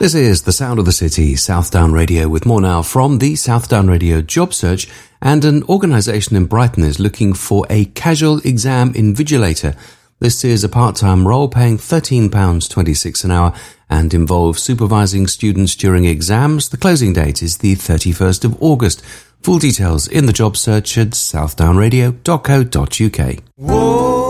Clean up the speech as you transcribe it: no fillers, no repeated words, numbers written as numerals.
This is the Sound of the City, Southdown Radio, with more now from the Southdown Radio job search. And an organisation in Brighton is looking for a casual exam invigilator. This is a part-time role paying £13.26 an hour and involves supervising students during exams. The closing date is the 31st of August. Full details in the job search at southdownradio.co.uk. Whoa.